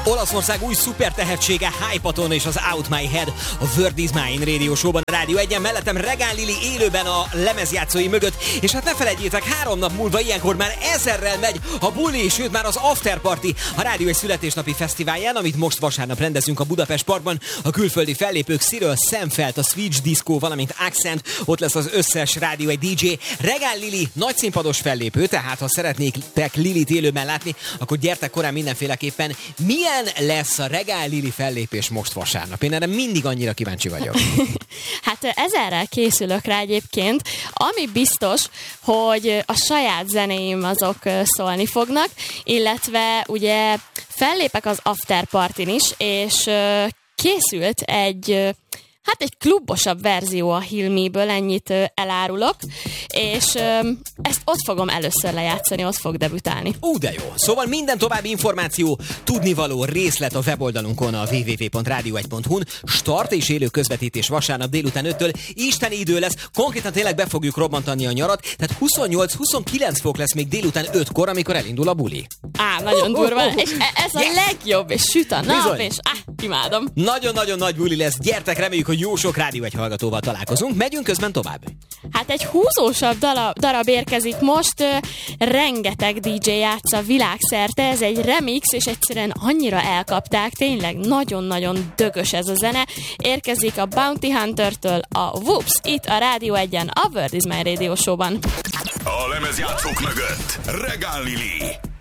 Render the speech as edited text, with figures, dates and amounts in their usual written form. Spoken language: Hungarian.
Olaszország új szuper tehetsége Hypaton és az Out My Head a Word Is Mine Radio Showban a Rádió 1-en, mellettem Regál Lili élőben a lemezjátszói mögött, és hát ne felejtjétek, 3 nap múlva ilyenkor már 1000-rel megy a buli, sőt már az After Party a Rádió 1 születésnapi fesztiválján, amit most vasárnap rendezünk a Budapest Parkban. A külföldi fellépők Cyril Szemfeld, a Switch Disco, valamint Accent, ott lesz az összes Rádió 1 DJ. Regál Lili nagy színpados fellépő, tehát ha szeretnétek Lilit élőben látni, akkor gyertek korán mindenféleképpen. Milyen lesz a Regál Lili fellépés most vasárnap? Én erre mindig annyira kíváncsi vagyok. Hát 1000-rel készülök rá egyébként. Ami biztos, hogy a saját zenéim azok szólni fognak, illetve ugye fellépek az After Partyn is, és készült egy klubosabb verzió a Hilmiből, ennyit elárulok, és ezt ott fogom először lejátszani, ott fog debütálni. De jó. Szóval minden további információ, tudnivaló részlet a weboldalunkon, a www.radio1.hu-n. Start és élő közvetítés vasárnap délután 5-től. Isteni idő lesz, konkrétan tényleg be fogjuk robbantani a nyarat, tehát 28-29 fok lesz még délután 5-kor, amikor elindul a buli. Nagyon durva, és ez a legjobb, és süt a nap, bizony. és imádom. Nagyon-nagyon nagy buli lesz, gyertek, reméljük, hogy jó sok Rádió 1 hallgatóval találkozunk, megyünk közben tovább. Hát egy húzósabb darab érkezik most, rengeteg DJ játsza világszerte, ez egy remix, és egyszerűen annyira elkapták, tényleg nagyon-nagyon dögös ez a zene. Érkezik a Bounty Hunter-től a Whoops, itt a Rádió 1-en, a Word Is Mine Radio Show-ban. A lemezjátszók mögött Regál Lili.